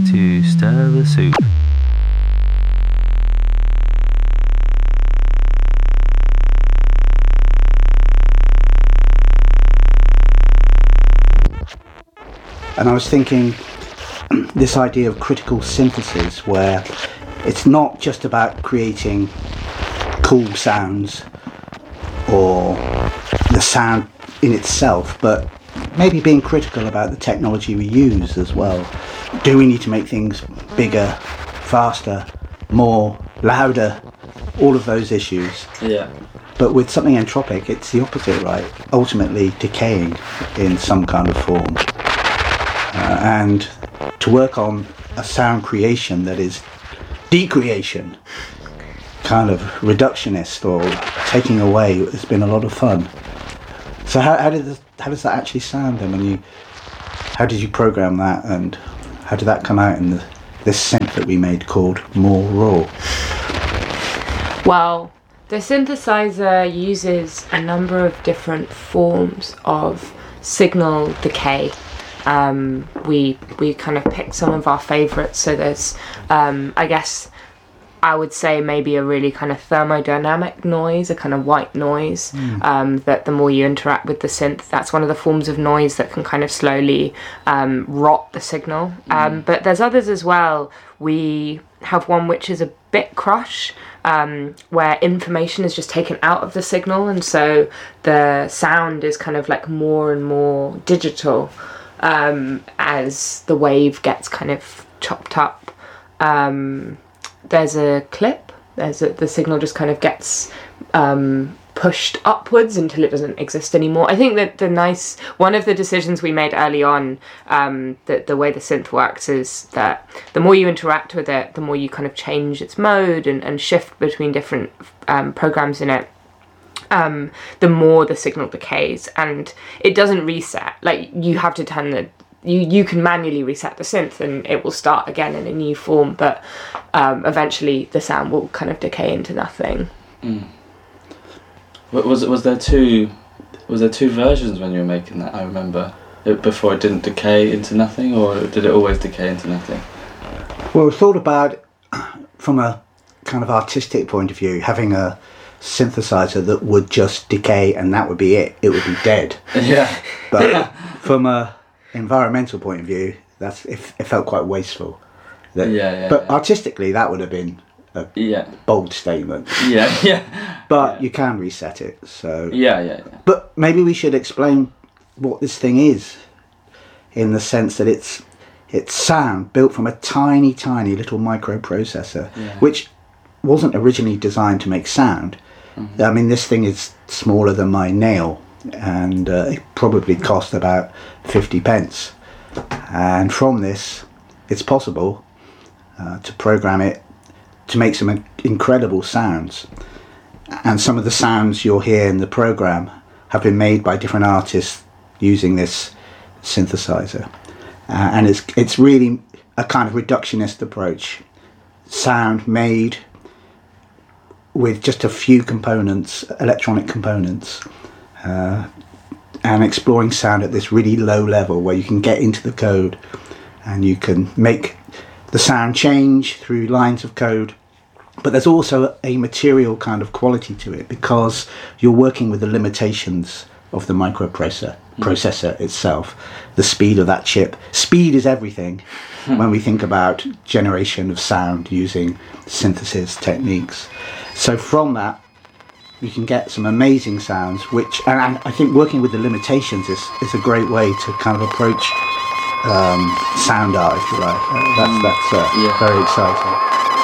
to Stir the Soup. And I was thinking this idea of critical synthesis, where it's not just about creating cool sounds or the sound in itself, but maybe being critical about the technology we use as well. Do we need to make things bigger, faster, more, louder? All of those issues. Yeah. But with something entropic, it's the opposite, right? Ultimately decaying in some kind of form. And to work on a sound creation that is decreation, kind of reductionist or taking away, has been a lot of fun. So how does that actually sound then? How did you program that, and how did that come out in this synth that we made called More Raw? Well, the synthesizer uses a number of different forms of signal decay. We kind of picked some of our favourites. So there's, I guess, I would say maybe a really kind of thermodynamic noise, a kind of white noise, that the more you interact with the synth, that's one of the forms of noise that can kind of slowly rot the signal. But there's others as well. We have one which is a bit crush, where information is just taken out of the signal, and so the sound is kind of like more and more digital as the wave gets kind of chopped up. There's a clip, the signal just kind of gets pushed upwards until it doesn't exist anymore. I think that one of the decisions we made early on, that the way the synth works is that the more you interact with it, the more you kind of change its mode and shift between different programs in it, the more the signal decays, and it doesn't reset. Like, you have to turn you can manually reset the synth and it will start again in a new form, but eventually the sound will kind of decay into nothing. Was there two versions when you were making that? I remember before it didn't decay into nothing, or did it always decay into nothing? Well, we thought about, from a kind of artistic point of view, having a synthesizer that would just decay and that would be it. It would be dead. Yeah. But from a environmental point of view, it felt quite wasteful. But artistically, that would have been a bold statement. But you can reset it. So But maybe we should explain what this thing is, in the sense that it's sound built from a tiny little microprocessor, which wasn't originally designed to make sound. I mean, this thing is smaller than my nail, and it probably cost about 50 pence. And from this, it's possible to program it to make some incredible sounds. And some of the sounds you'll hear in the program have been made by different artists using this synthesizer. And it's really a kind of reductionist approach. Sound made with just a few components, electronic components, and exploring sound at this really low level where you can get into the code and you can make the sound change through lines of code. But there's also a material kind of quality to it, because you're working with the limitations of the microprocessor itself, the speed of that chip. Speed is everything when we think about generation of sound using synthesis techniques. So from that, you can get some amazing sounds, and I think working with the limitations is a great way to kind of approach sound art, if you like. That's very exciting.